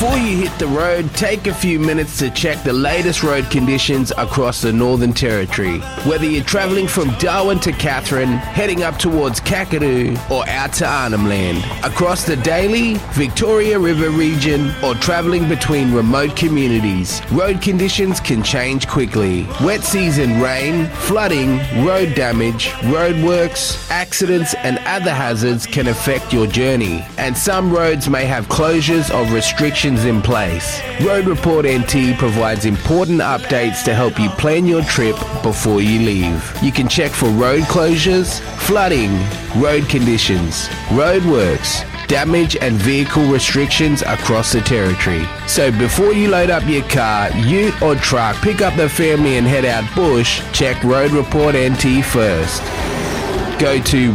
Before you hit the road, take a few minutes to check the latest road conditions across the Northern Territory. Whether you're travelling from Darwin to Katherine, heading up towards Kakadu, or out to Arnhem Land, across the Daly, Victoria River region, or travelling between remote communities, road conditions can change quickly. Wet season rain, flooding, road damage, roadworks, accidents and other hazards can affect your journey, and some roads may have closures or restrictions in place. Road Report NT provides important updates to help you plan your trip before you leave. You can check for road closures, flooding, road conditions, roadworks, damage and vehicle restrictions across the territory. So before you load up your car, ute or truck, pick up the family and head out bush, check Road Report NT first. Go to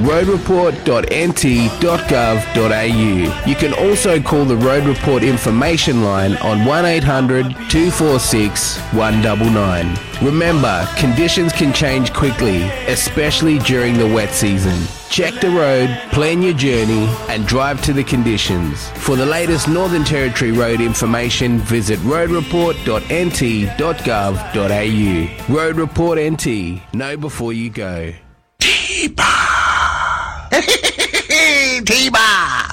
roadreport.nt.gov.au. You can also call the Road Report information line on 1800 246 199. Remember, conditions can change quickly, especially during the wet season. Check the road, plan your journey, and drive to the conditions. For the latest Northern Territory road information, visit roadreport.nt.gov.au. Road Report NT. Know before you go. T-Bar! T-Bar!